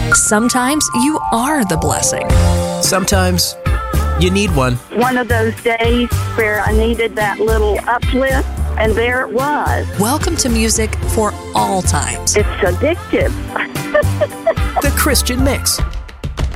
Sometimes you are the blessing. Sometimes you need one. One of those days where I needed that little uplift, and there it was. Welcome to Music for All Times. It's addictive. The Christian Mix